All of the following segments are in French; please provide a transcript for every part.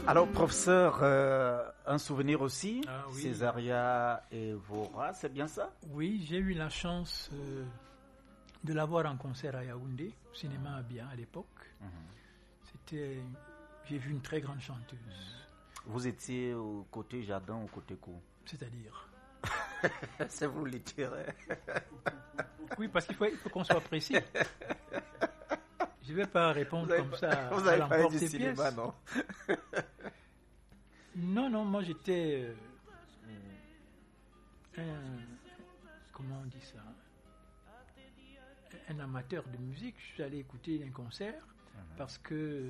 Alors, professeur, un souvenir aussi, Oui. Césaria Evora, c'est bien ça? Oui, j'ai eu la chance de la voir en concert à Yaoundé, au cinéma Abia à l'époque. J'ai vu une très grande chanteuse. Vous étiez au côté jardin ou au côté cour? C'est-à-dire? C'est vous le direz. Oui, parce qu'il faut qu'on soit précis. Je ne vais pas répondre comme ça vous à avez parlé du l'emporte-pièce. cinéma, non? Non, moi j'étais comment on dit ça? Un amateur de musique. Je suis allé écouter un concert parce que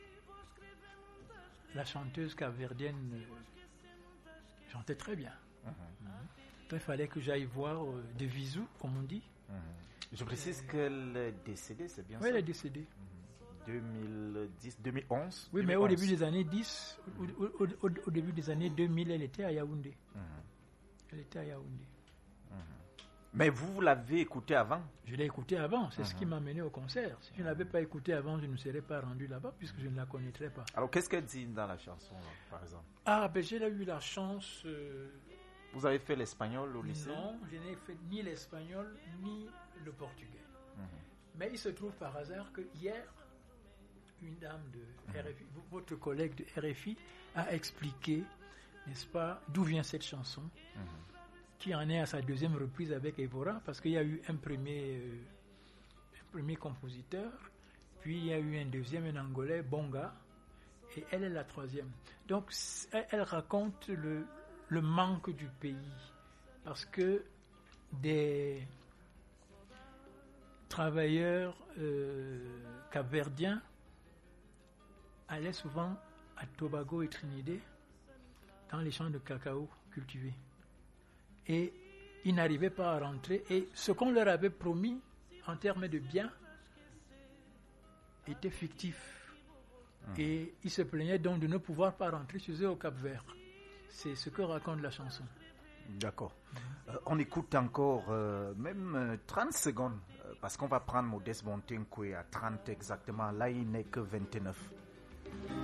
la chanteuse capverdienne chantait très bien. Il fallait que j'aille voir de visu, comme on dit. Je précise qu'elle est décédée, c'est bien ça? Oui, elle est décédée. 2010, 2011. Oui, 2011. mais au début des années 10, au début des années 2000, elle était à Yaoundé. Elle était à Yaoundé. Mais vous l'avez écoutée avant? Je l'ai écoutée avant, c'est ce qui m'a mené au concert. Si je ne l'avais pas écoutée avant, je ne serais pas rendu là-bas puisque je ne la connaîtrais pas. Alors, qu'est-ce qu'elle dit dans la chanson, là, par exemple? J'ai eu la chance... Vous avez fait l'espagnol au lycée? Non, je n'ai fait ni l'espagnol ni le portugais. Mais il se trouve par hasard que hier, une dame de RFI, votre collègue de RFI, a expliqué, n'est-ce pas, d'où vient cette chanson, qui en est à sa deuxième reprise avec Evora, parce qu'il y a eu un premier compositeur, puis il y a eu un deuxième, un Angolais, Bonga, et elle est la troisième. Donc, elle raconte le manque du pays, parce que des travailleurs capverdiens allaient souvent à Tobago et Trinidad dans les champs de cacao cultivés. Et ils n'arrivaient pas à rentrer. Et ce qu'on leur avait promis en termes de biens était fictif. Et ils se plaignaient donc de ne pouvoir pas rentrer chez eux au Cap-Vert. C'est ce que raconte la chanson. D'accord. On écoute encore même 30 secondes, parce qu'on va prendre Modeste Bontenkoé à 30 exactement. Là, il n'est que 29.